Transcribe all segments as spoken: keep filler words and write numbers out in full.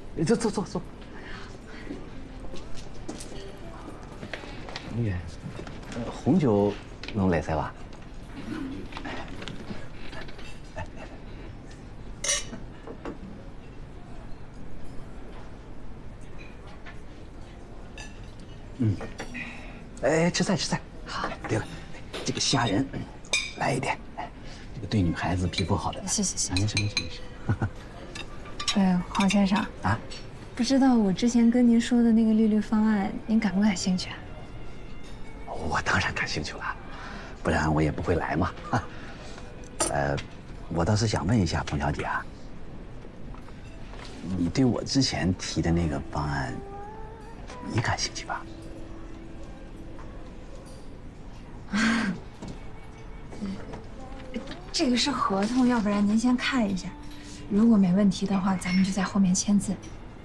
坐坐坐坐。那个，红酒能来塞吧？嗯，哎，吃菜吃菜。好，对了，这个虾仁，来一点，这个对女孩子皮肤好的。 谢谢谢谢。没事没事没事。 呃，黄先生啊， 不知道我之前跟您说的那个利率方案，您感不感兴趣啊？ 我当然感兴趣了，不然我也不会来嘛。呃，我倒是想问一下冯小姐啊，你对我之前提的那个方案，你感兴趣吧？ 这个是合同，要不然您先看一下，如果没问题的话，咱们就在后面签字。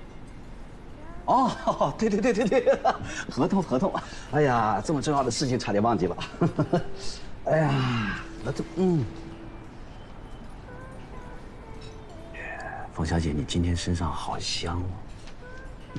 哦，对对对对对，合同合同，哎呀，这么重要的事情差点忘记了。哎呀，合同，嗯。冯小姐，你今天身上好香哦。嗯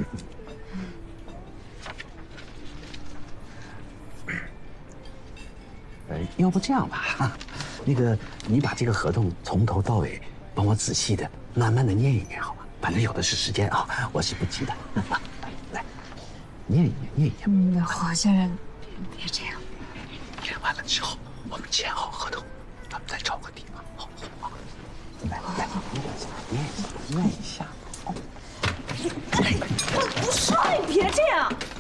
呃，要不这样吧，那个你把这个合同从头到尾帮我仔细的、慢慢的念一念，好吗？反正有的是时间啊，我是不急的。来，念一念，念一念。 嗯，黄先生，别这样。 念完了之后，我们签好合同，咱们再找个地方，好不好？来来，念一下，念一下，念一下。 哎，我不说你别这样。